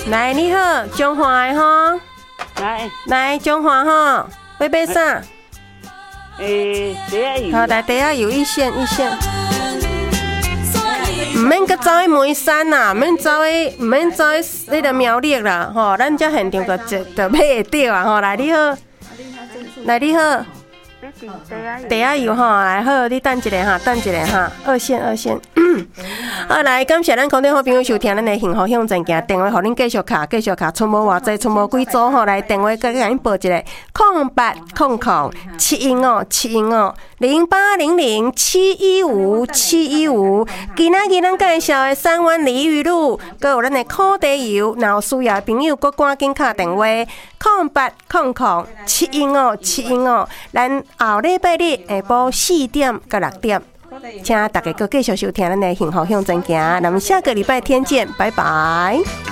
来，你好，中华的吼，来中华吼，要买啥？好，来茶仔油一线，唔免搁走去梅山啦，唔免走去迄个苗栗啦，吼，咱遮现场就买会到啊，吼，来你好，茶仔油吼，来好，你等一下哈，二线。好，来感谢咱空中好朋友收听咱的幸福向前行，电话互恁继续卡，剩无偌济，剩无几组吼，来电话甲恁报一个0800-715-715，今仔日咱介绍的3湾梨玉露，佮有咱的苦茶油，若有需要的朋友，佮赶紧敲电话0800-715-715，咱后礼拜日下晡4点到6点。请大家搁继续收听咱的幸福向前行，咱们下个礼拜天见，拜拜。